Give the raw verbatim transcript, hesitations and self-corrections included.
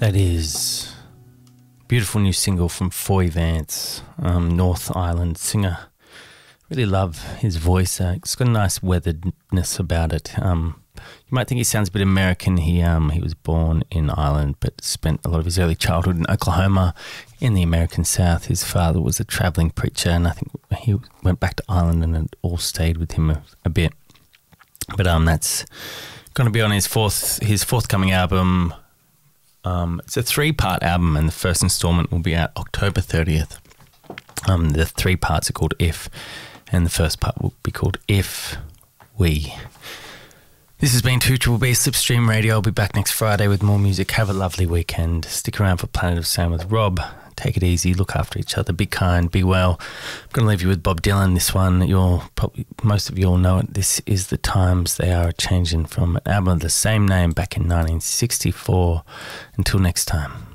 That is a beautiful new single from Foy Vance, um, North Island singer. Really love his voice. Uh, it's got a nice weatheredness about it. Um, you might think he sounds a bit American. He um, he was born in Ireland but spent a lot of his early childhood in Oklahoma in the American South. His father was a travelling preacher, and I think he went back to Ireland and it all stayed with him a, a bit. But um, that's going to be on his fourth his forthcoming album. Um, it's a three-part album, and the first instalment will be out October thirtieth. Um, the three parts are called If, and the first part will be called If We. This has been two B B Slipstream Radio. I'll be back next Friday with more music. Have a lovely weekend. Stick around for Planet of Sound with Rob. Take it easy. Look after each other. Be kind. Be well. I'm going to leave you with Bob Dylan. This one, you'll probably, most of you all know it. This is The Times They Are Changing, from an album of the same name back in nineteen sixty-four. Until next time.